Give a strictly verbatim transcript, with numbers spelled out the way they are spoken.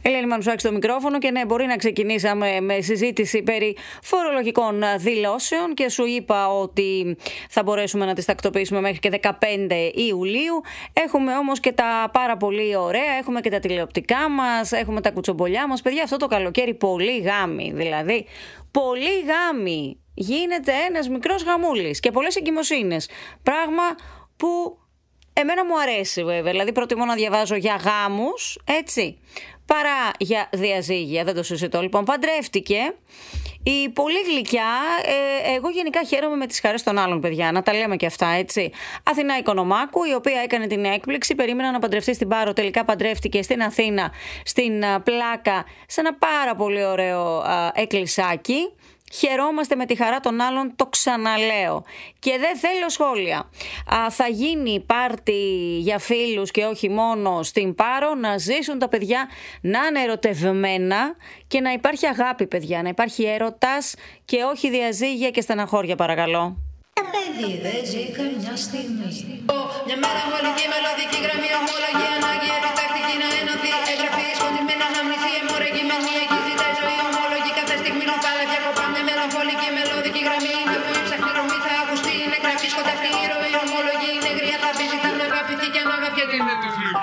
Ελένη Μανουσάκη στο μικρόφωνο και ναι, μπορεί να ξεκινήσαμε με συζήτηση περί φορολογικών δηλώσεων και σου είπα ότι θα μπορέσουμε να τις τακτοποιήσουμε μέχρι και δεκαπέντε Ιουλίου. Έχουμε όμως και τα πάρα πολύ ωραία, έχουμε και τα τηλεοπτικά μας, έχουμε τα κουτσομπολιά μας. Παιδιά, αυτό το καλοκαίρι πολύ γάμοι, δηλαδή πολύ γάμοι. Γίνεται ένας μικρός γαμούλης και πολλές εγκυμοσύνες. Πράγμα που εμένα μου αρέσει βέβαια, δηλαδή προτιμώ να διαβάζω για γάμους, έτσι, παρά για διαζύγια, δεν το συζητώ. Λοιπόν, παντρεύτηκε η πολύ γλυκιά, ε, εγώ γενικά χαίρομαι με τις χαρές των άλλων, παιδιά, να τα λέμε και αυτά, έτσι. Αθηνά Οικονομάκου, η οποία έκανε την έκπληξη, περίμενα να παντρευτεί στην Πάρο, τελικά παντρεύτηκε στην Αθήνα, στην α, Πλάκα, σε ένα πάρα πολύ ωραίο α, εκκλησάκι. Χαιρόμαστε με τη χαρά των άλλων, το ξαναλέω. Και δεν θέλω σχόλια. Α, θα γίνει πάρτι για φίλους και όχι μόνο στην Πάρο, να ζήσουν τα παιδιά, να είναι ερωτευμένα και να υπάρχει αγάπη, παιδιά, να υπάρχει έρωτας και όχι διαζύγια και στεναχώρια, παρακαλώ. Το παιδί δεν ζει καμιά στιγμή. Μια μέρα μολική μελωδική γραμμή, ομολογία, ανάγκη, επιτακτική να ενωθεί, εγγραφή, σκοτειμένα να μνηθεί, αιμορρεγημένη, εκεί ζητάει ζωή, ομολογή, κάθε στιγμή ρουφάλα, διακοπά, μια μελαγχολική μελωδική γραμμή, με που η ψαχνή ρομή θα ακουστεί, είναι γραφή, σκοτεινή ροή, ομολογή, είναι γριά, θα πει, ζητά να αγαπηθεί και να αγαπιέται.